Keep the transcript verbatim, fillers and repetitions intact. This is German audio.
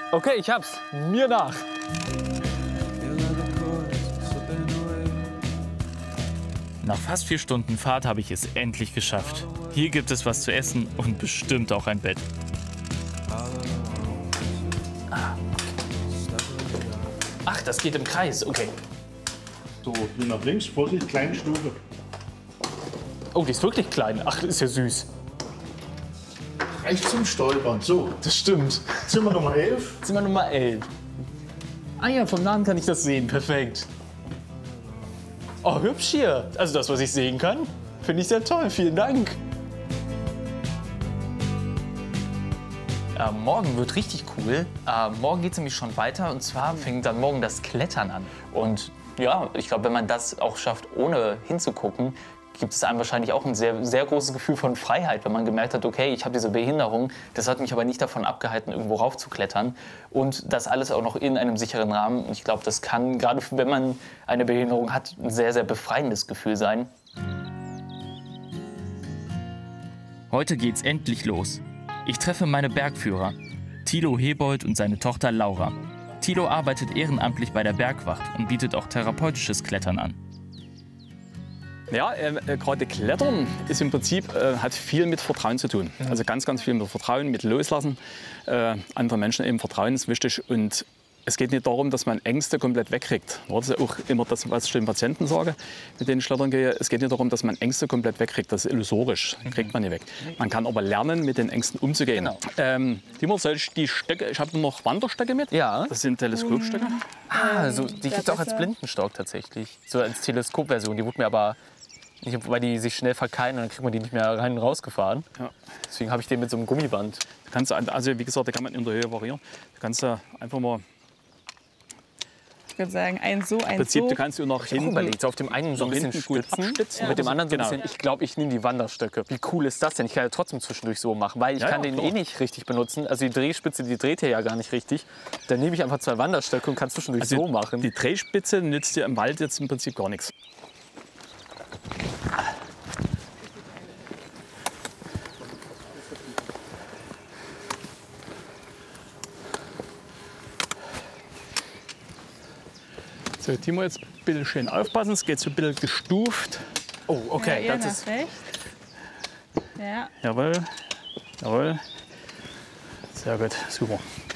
Okay, ich hab's. Mir nach. Nach fast vier Stunden Fahrt habe ich es endlich geschafft. Hier gibt es was zu essen und bestimmt auch ein Bett. Ach, das geht im Kreis. Okay. So, hier nach links, Vorsicht, kleine Stufe. Oh, die ist wirklich klein. Ach, ist ja süß. Reicht zum Stolpern. So, Das stimmt. Zimmer Nummer elf. Zimmer Nummer elf. Ah ja, vom Namen kann ich das sehen. Perfekt. Oh, hübsch hier. Also das, was ich sehen kann, finde ich sehr toll. Vielen Dank. Äh, morgen wird richtig cool. Äh, morgen geht es nämlich schon weiter. Und zwar fängt dann morgen das Klettern an. Und ja, ich glaube, wenn man das auch schafft, ohne hinzugucken, gibt es einem wahrscheinlich auch ein sehr, sehr großes Gefühl von Freiheit, wenn man gemerkt hat, okay, ich habe diese Behinderung, das hat mich aber nicht davon abgehalten, irgendwo raufzuklettern. Und das alles auch noch in einem sicheren Rahmen. Und ich glaube, das kann, gerade wenn man eine Behinderung hat, ein sehr, sehr befreiendes Gefühl sein. Heute geht's endlich los. Ich treffe meine Bergführer, Thilo Hebold und seine Tochter Laura. Thilo arbeitet ehrenamtlich bei der Bergwacht und bietet auch therapeutisches Klettern an. Ja, äh, gerade Klettern ist im Prinzip, äh, hat viel mit Vertrauen zu tun. Also ganz, ganz viel mit Vertrauen, mit Loslassen. Äh, andere Menschen eben Vertrauen ist wichtig. Und es geht nicht darum, dass man Ängste komplett wegkriegt. Das ist ja auch immer das, was ich den Patienten sage, mit denen ich klettern gehe. Es geht nicht darum, dass man Ängste komplett wegkriegt. Das ist illusorisch, kriegt man nicht weg. Man kann aber lernen, mit den Ängsten umzugehen. Genau. Ähm, Timo, soll ich die Stöcke, ich habe noch Wanderstöcke mit. Ja. Das sind Teleskopstöcke. Ah, also die gibt es auch als Blindenstock tatsächlich. So als Teleskopversion. Die wurde mir aber nicht, weil die sich schnell verkeilen und dann kriegt man die nicht mehr rein und rausgefahren. Ja. Deswegen habe ich den mit so einem Gummiband. Kannst du, also wie gesagt, da kann man in der Höhe variieren. Da kannst du einfach mal, Ich würde sagen, eins so, im eins Prinzip, so. du kannst du nach Ich habe hinten, überlegt, so auf dem einen so ein nach bisschen hinten gut stützen, abstützen. und mit dem anderen so ein Genau. bisschen. Ich glaube, ich nehme die Wanderstöcke. Wie cool ist das denn? Ich kann ja trotzdem zwischendurch so machen, weil ich Ja, kann ja, den klar. eh nicht richtig benutzen. Also die Drehspitze, die dreht hier ja gar nicht richtig. Dann nehme ich einfach zwei Wanderstöcke und kann zwischendurch Also so machen. Die Drehspitze nützt dir im Wald jetzt im Prinzip gar nichts. So, Timo, jetzt ein bisschen schön aufpassen. Es geht so ein bisschen gestuft. Oh, okay. Ja, ihr das nach ist, rechts. Ja. Jawohl, jawohl. Sehr gut, super.